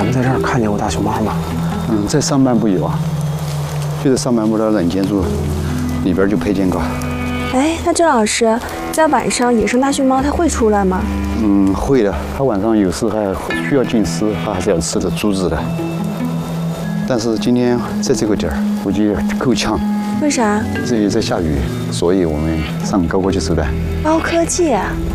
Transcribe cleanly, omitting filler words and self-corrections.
咱们在这儿看见过大熊猫吗？ 在上半部有啊，就在上半部的冷建筑里边就配见过。 哎，那郑老师，在晚上野生大熊猫它会出来吗？ 会的，它晚上有时还需要进食，它还是要吃的竹子的。但是今天在这个点儿，估计够呛。 为啥？ 这里在下雨，所以我们上高科技手段。 高科技啊！